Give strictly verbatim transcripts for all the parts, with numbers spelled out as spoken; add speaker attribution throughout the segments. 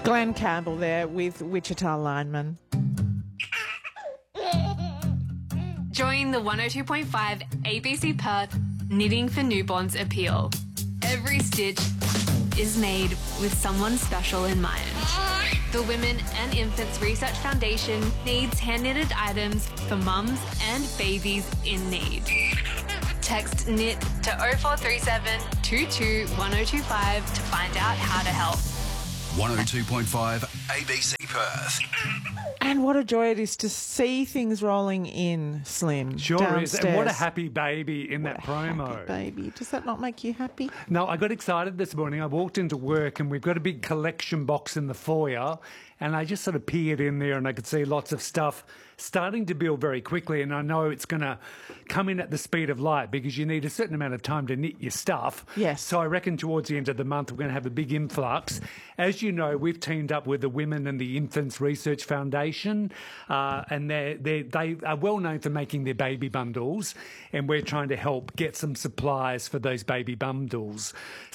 Speaker 1: Glenn Campbell there with Wichita Lineman.
Speaker 2: Join the one oh two point five A B C Perth Knitting for Newborns appeal. Every stitch is made with someone special in mind. The Women and Infants Research Foundation needs hand-knitted items for mums and babies in need. Text knit to oh four three seven, two two, one oh two five to find out how to help.
Speaker 3: one oh two point five A B C Perth.
Speaker 1: And what a joy it is to see things rolling in, Slim.
Speaker 4: Sure
Speaker 1: downstairs.
Speaker 4: is. And what a happy baby in
Speaker 1: What
Speaker 4: that
Speaker 1: a
Speaker 4: promo.
Speaker 1: happy baby. Does that not make you happy?
Speaker 4: No, I got excited this morning. I walked into work and we've got a big collection box in the foyer, and I just sort of peered in there and I could see lots of stuff starting to build very quickly, and I know it's going to come in at the speed of light because you need a certain amount of time to knit your stuff.
Speaker 1: Yes.
Speaker 4: So I reckon towards the end of the month we're going to have a big influx. As you know, we've teamed up with the Women and the Infants Research Foundation, uh, and they're, they're, they are well known for making their baby bundles, and we're trying to help get some supplies for those baby bundles.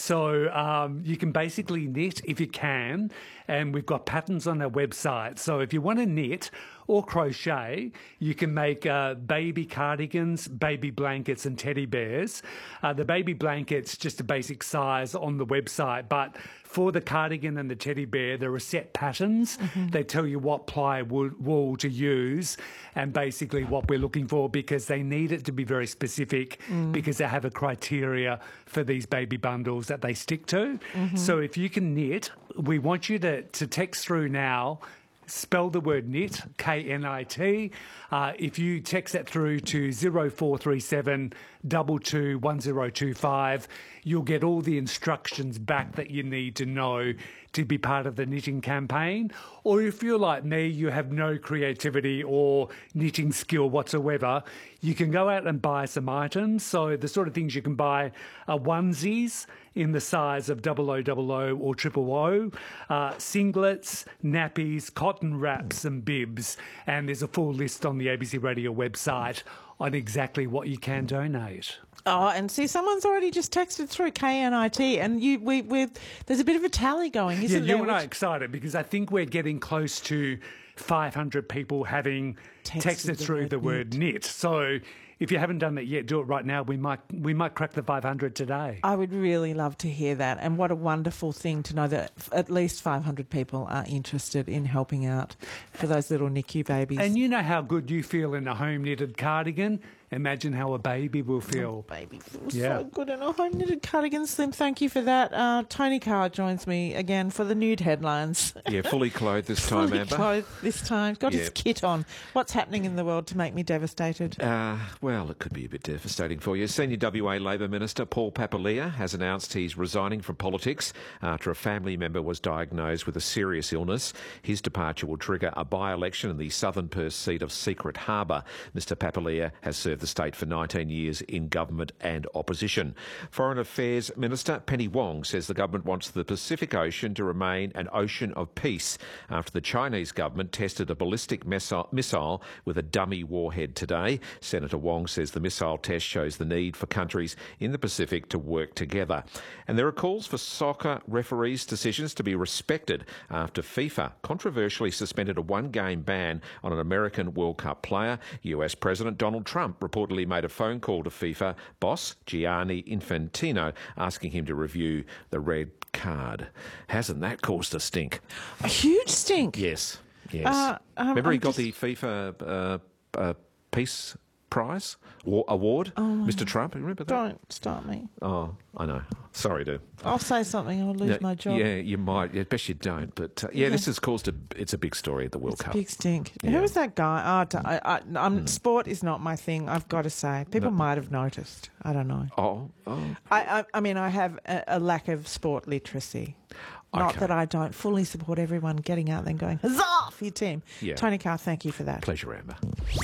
Speaker 4: So um, you can basically knit if you can, and we've got patterns on our website. So if you want to knit or crochet, you can make uh, baby cardigans, baby blankets and teddy bears. Uh, the baby blanket's just a basic size on the website, but for the cardigan and the teddy bear, there are set patterns. Mm-hmm. They tell you what ply wool, wool to use and basically what we're looking for, because they need it to be very specific mm. because they have a criteria for these baby bundles that they stick to. Mm-hmm. So if you can knit, we want you to, to text through now. Spell the word knit, K N I T. Uh, if you text that through to oh four three seven, two two, one oh two five, you'll get all the instructions back that you need to know to be part of the knitting campaign. Or if you're like me, you have no creativity or knitting skill whatsoever, you can go out and buy some items. So the sort of things you can buy are onesies in the size of double O double O or triple O, uh, singlets, nappies, cotton wraps and bibs. And there's a full list on the A B C Radio website on exactly what you can donate.
Speaker 1: Oh, and see, someone's already just texted through K N I T, and you, we, we, there's a bit of a tally going, isn't
Speaker 4: yeah,
Speaker 1: there?
Speaker 4: you and I are excited because I think we're getting close to five hundred people having texted, texted the through word the word knit. knit. So if you haven't done that yet, do it right now. We might we might crack the five hundred today.
Speaker 1: I would really love to hear that, and what a wonderful thing to know that at least five hundred people are interested in helping out for those little N I C U babies.
Speaker 4: And you know how good you feel in a home knitted cardigan. Imagine how a baby will feel.
Speaker 1: Oh, baby feels
Speaker 4: yeah.
Speaker 1: so good in a home knitted cardigan. Slim, thank you for that. Uh, Tony Carr joins me again for the nude headlines.
Speaker 5: Yeah, fully clothed this time,
Speaker 1: fully
Speaker 5: Amber.
Speaker 1: clothed this time. Got
Speaker 5: yeah.
Speaker 1: his kit on. What's happening in the world to make me devastated?
Speaker 5: Uh, well, it could be a bit devastating for you. Senior W A Labor Minister Paul Papalia has announced he's resigning from politics after a family member was diagnosed with a serious illness. His departure will trigger a by-election in the southern Perth seat of Secret Harbour. Mister Papalia has served the state for nineteen years in government and opposition. Foreign Affairs Minister Penny Wong says the government wants the Pacific Ocean to remain an ocean of peace after the Chinese government tested a ballistic missile, missile with a dummy warhead today. Senator Wong says the missile test shows the need for countries in the Pacific to work together. And there are calls for soccer referees' decisions to be respected after FIFA controversially suspended a one-game ban on an American World Cup player. U S President Donald Trump reportedly made a phone call to FIFA boss Gianni Infantino asking him to review the red card. Hasn't that caused a stink?
Speaker 1: A huge stink.
Speaker 5: Yes, yes.
Speaker 1: Uh, um,
Speaker 5: Remember
Speaker 1: I'm
Speaker 5: he got
Speaker 1: just...
Speaker 5: the FIFA uh, uh, Peace Prize or award,
Speaker 1: oh,
Speaker 5: Mister Trump? Remember that?
Speaker 1: Don't start me.
Speaker 5: Oh, I know. Sorry to.
Speaker 1: I'll say something. I'll lose
Speaker 5: No,
Speaker 1: my job.
Speaker 5: Yeah, you might. Yeah, best you don't. But uh, yeah,
Speaker 1: Yeah.
Speaker 5: this has caused a. It's a big story at the World
Speaker 1: It's
Speaker 5: Cup.
Speaker 1: a big stink.
Speaker 5: Yeah.
Speaker 1: Who was that guy? Oh, d- I, I, I'm,
Speaker 5: Mm.
Speaker 1: Sport is not my thing, I've got to say. People
Speaker 5: No.
Speaker 1: might have noticed. I don't know.
Speaker 5: Oh, oh.
Speaker 1: I, I, I mean, I have a, a lack of sport literacy. Not
Speaker 5: Okay.
Speaker 1: that I don't fully support everyone getting out there and going, huzzah for your team.
Speaker 5: Yeah.
Speaker 1: Tony Carr, thank you for that.
Speaker 5: Pleasure, Amber.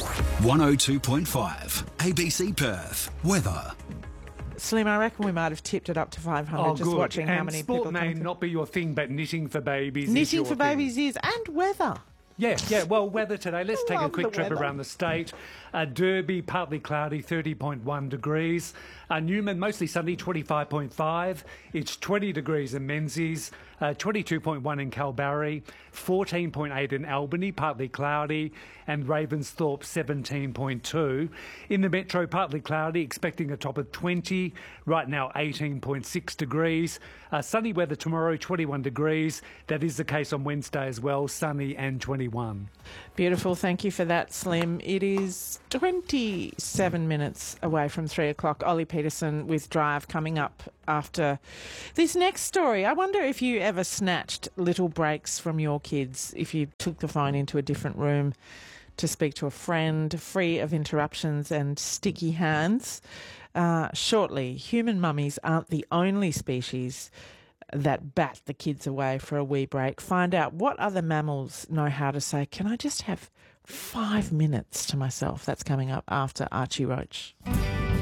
Speaker 3: one oh two point five A B C Perth. Weather.
Speaker 1: Slim, I reckon we might have tipped it up to five hundred
Speaker 4: Oh,
Speaker 1: just
Speaker 4: good.
Speaker 1: watching
Speaker 4: and
Speaker 1: how many
Speaker 4: sport
Speaker 1: people
Speaker 4: may
Speaker 1: come through.
Speaker 4: not be your thing, but knitting for babies is
Speaker 1: Knitting
Speaker 4: your
Speaker 1: for
Speaker 4: thing.
Speaker 1: babies is, and weather.
Speaker 4: Yeah, yeah. Well, weather today. Let's take a
Speaker 1: Love
Speaker 4: quick
Speaker 1: the
Speaker 4: trip
Speaker 1: weather.
Speaker 4: around the state. Uh, Derby, partly cloudy, thirty point one degrees. Uh, Newman, mostly sunny, twenty-five point five. It's twenty degrees in Menzies, uh, twenty-two point one in Kalbarri, fourteen point eight in Albany, partly cloudy, and Ravensthorpe, seventeen point two. In the metro, partly cloudy, expecting a top of twenty. Right now, eighteen point six degrees. Uh, sunny weather tomorrow, twenty-one degrees. That is the case on Wednesday as well, sunny and twenty-one.
Speaker 1: Beautiful. Thank you for that, Slim. It is twenty-seven minutes away from three o'clock. Ollie Peterson with Drive coming up after this next story. I wonder if you ever snatched little breaks from your kids, if you took the phone into a different room to speak to a friend, free of interruptions and sticky hands. Uh, shortly, human mummies aren't the only species that bat the kids away for a wee break. Find out what other mammals know how to say, can I just have five minutes to myself? That's coming up after Archie Roach.